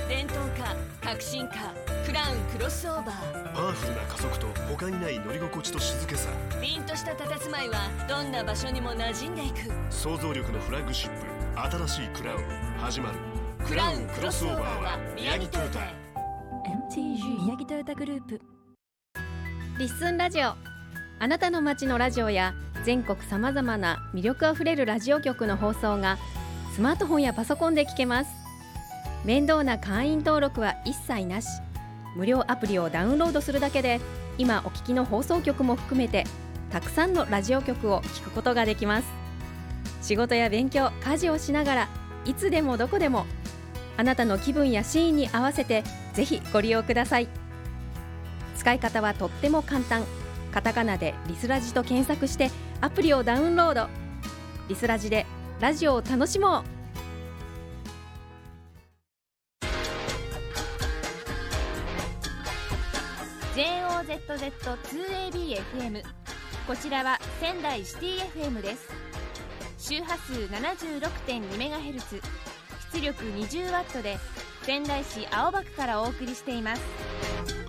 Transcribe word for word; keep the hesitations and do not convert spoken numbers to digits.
電動化、革新化、クラウンクロスオーバー。 パワフルな加速と他にない乗り心地と静けさ。 凛とした佇まいはどんな場所にも馴染んでいく。 想像力のフラッグシップ、新しいクラウン始まる。 クラウンクロスオーバーは宮城トヨタ。 エムティージー 宮城トヨタグループ。 リッスンラジオ、あなたの街のラジオや全国さまざまな魅力あふれるラジオ局の放送がスマートフォンやパソコンで聞けます。面倒な会員登録は一切なし。無料アプリをダウンロードするだけで今お聞きの放送局も含めてたくさんのラジオ局を聞くことができます。仕事や勉強、家事をしながらいつでもどこでもあなたの気分やシーンに合わせてぜひご利用ください。使い方はとっても簡単。カタカナでリスラジと検索してアプリをダウンロード。リスラジでラジオを楽しもう。 ジェイオーゼットゼットツーエービーエフエム、 こちらは仙台シティ エフエム です。周波数 ななじゅうろくてんにメガヘルツ、 出力 にじゅうワット で仙台市青葉区からお送りしています。